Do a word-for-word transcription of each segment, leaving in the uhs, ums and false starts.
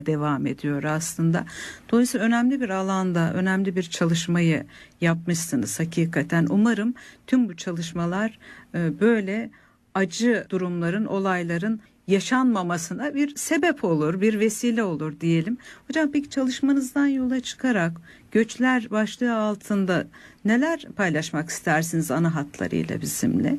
devam ediyor aslında. Dolayısıyla önemli bir alanda, önemli bir çalışmayı yapmışsınız hakikaten. Umarım tüm bu çalışmalar böyle acı durumların, olayların yaşanmamasına bir sebep olur, bir vesile olur diyelim. Hocam peki çalışmanızdan yola çıkarak göçler başlığı altında neler paylaşmak istersiniz ana hatlarıyla bizimle?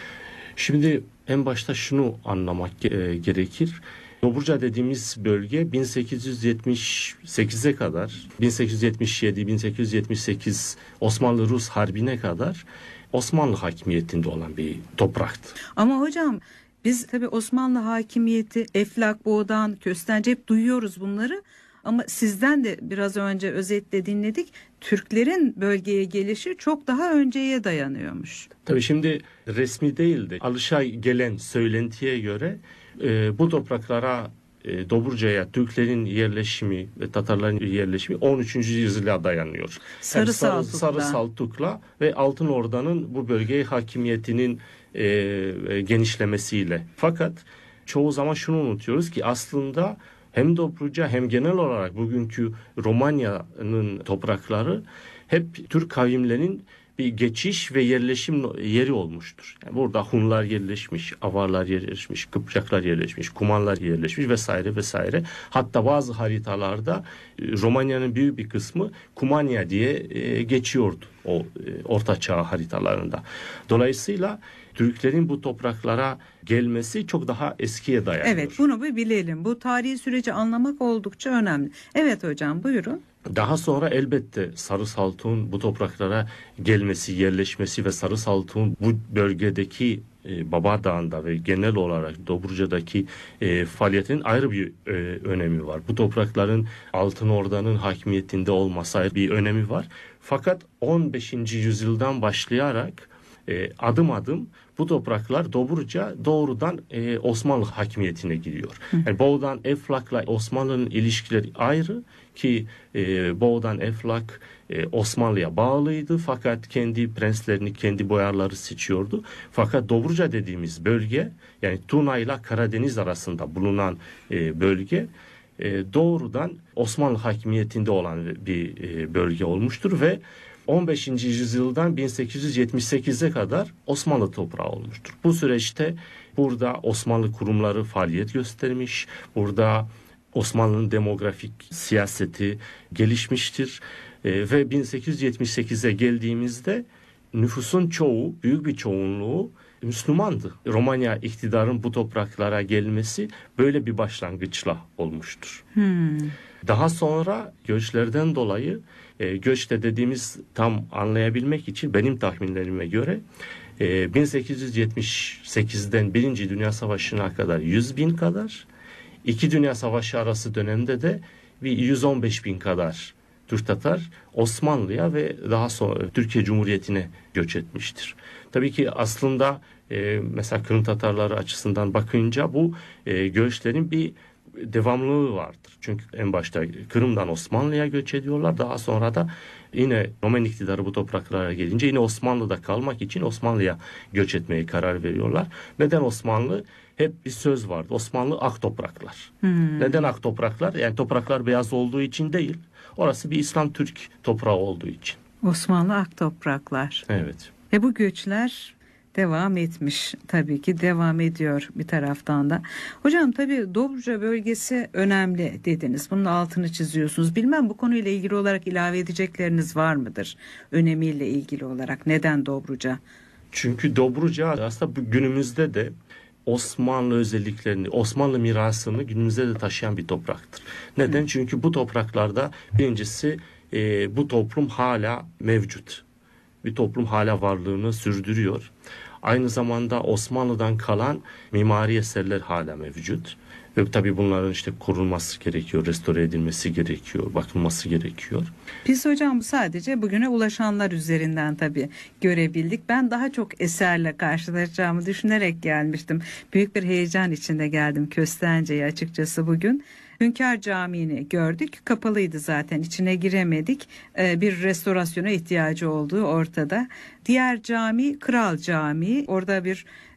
Şimdi en başta şunu anlamak e, gerekir. Dobruca dediğimiz bölge bin sekiz yüz yetmiş sekize kadar, bin sekiz yüz yetmiş yedi bin sekiz yüz yetmiş sekiz Osmanlı-Rus Harbi'ne kadar Osmanlı hakimiyetinde olan bir topraktı. Ama hocam biz tabii Osmanlı hakimiyeti, Eflak, Boğdan, Köstence hep duyuyoruz bunları. Ama sizden de biraz önce özetle dinledik. Türklerin bölgeye gelişi çok daha önceye dayanıyormuş. Tabii şimdi resmi değildi. Alışa gelen söylentiye göre e, bu topraklara e, Dobruca'ya Türklerin yerleşimi ve Tatarların yerleşimi on üçüncü yüzyıla dayanıyor. Sarı yani Sarı, Saltuk'la. Sarı Saltuk'la ve Altın Orda'nın bu bölgeye hakimiyetinin e, e, genişlemesiyle. Fakat çoğu zaman şunu unutuyoruz ki aslında hem Dobruca hem genel olarak bugünkü Romanya'nın toprakları hep Türk kavimlerinin bir geçiş ve yerleşim yeri olmuştur. Yani burada Hunlar yerleşmiş, Avarlar yerleşmiş, Kıpçaklar yerleşmiş, Kumanlar yerleşmiş vesaire vesaire. Hatta bazı haritalarda Romanya'nın büyük bir kısmı Kumanya diye geçiyordu o Orta Çağ haritalarında. Dolayısıyla Türklerin bu topraklara gelmesi çok daha eskiye dayanıyor. Evet, bunu bir bilelim. Bu tarihi süreci anlamak oldukça önemli. Evet hocam, buyurun. Daha sonra elbette Sarı Saltuk'un bu topraklara gelmesi, yerleşmesi ve Sarı Saltuk'un bu bölgedeki e, Baba Dağı'nda ve genel olarak Dobruca'daki e, faaliyetinin ayrı bir e, önemi var. Bu toprakların Altın Orda'nın hakimiyetinde olması bir önemi var. Fakat on beşinci yüzyıldan başlayarak e, adım adım bu topraklar Dobruca doğrudan e, Osmanlı hakimiyetine giriyor. Yani Boğdan Eflak'la Osmanlı'nın ilişkileri ayrı ki e, Boğdan Eflak e, Osmanlı'ya bağlıydı fakat kendi prenslerini, kendi boyarları seçiyordu. Fakat Dobruca dediğimiz bölge yani Tuna ile Karadeniz arasında bulunan e, bölge e, doğrudan Osmanlı hakimiyetinde olan bir e, bölge olmuştur ve on beşinci yüzyıldan bin sekiz yüz yetmiş sekize kadar Osmanlı toprağı olmuştur. Bu süreçte burada Osmanlı kurumları faaliyet göstermiş, burada Osmanlı'nın demografik siyaseti gelişmiştir e, ve bin sekiz yüz yetmiş sekize geldiğimizde nüfusun çoğu, büyük bir çoğunluğu Müslümandı. Romanya iktidarın bu topraklara gelmesi böyle bir başlangıçla olmuştur. Hmm. Daha sonra göçlerden dolayı e, göçte dediğimiz tam anlayabilmek için benim tahminlerime göre e, bin sekiz yüz yetmiş sekizden Birinci Dünya Savaşı'na kadar yüz bin kadar, İki Dünya Savaşı arası dönemde de bir yüz on beş bin kadar Türk Tatar Osmanlı'ya ve daha sonra Türkiye Cumhuriyeti'ne göç etmiştir. Tabii ki aslında e, mesela Kırım Tatarları açısından bakınca bu e, göçlerin bir devamlılığı vardır. Çünkü en başta Kırım'dan Osmanlı'ya göç ediyorlar. Daha sonra da yine Roman iktidarı bu topraklara gelince yine Osmanlı'da kalmak için Osmanlı'ya göç etmeye karar veriyorlar. Neden Osmanlı? Hep bir söz vardı. Osmanlı ak topraklar. Hmm. Neden ak topraklar? Yani topraklar beyaz olduğu için değil. Orası bir İslam Türk toprağı olduğu için. Osmanlı ak topraklar. Evet. Ve bu göçler devam etmiş, tabii ki devam ediyor bir taraftan da. Hocam tabii Dobruca bölgesi önemli dediniz. Bunun altını çiziyorsunuz. Bilmem bu konuyla ilgili olarak ilave edecekleriniz var mıdır? Önemiyle ilgili olarak. Neden Dobruca? Çünkü Dobruca aslında günümüzde de Osmanlı özelliklerini, Osmanlı mirasını günümüzde de taşıyan bir topraktır. Neden? Hı. Çünkü bu topraklarda birincisi e, bu toplum hala mevcut. Bir toplum hala varlığını sürdürüyor. Aynı zamanda Osmanlı'dan kalan mimari eserler hala mevcut. Ve tabii bunların işte korunması gerekiyor, restore edilmesi gerekiyor, bakılması gerekiyor. Biz hocam sadece bugüne ulaşanlar üzerinden tabii görebildik. Ben daha çok eserle karşılaşacağımı düşünerek gelmiştim. Büyük bir heyecan içinde geldim Köstence'ye açıkçası bugün. Hünkar Camii'ni gördük. Kapalıydı zaten. İçine giremedik. Ee, bir restorasyona ihtiyacı olduğu ortada. Diğer cami Kral Camii. Orada bir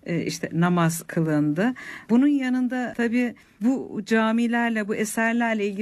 e, işte namaz kılındı. Bunun yanında tabii bu camilerle, bu eserlerle ilgili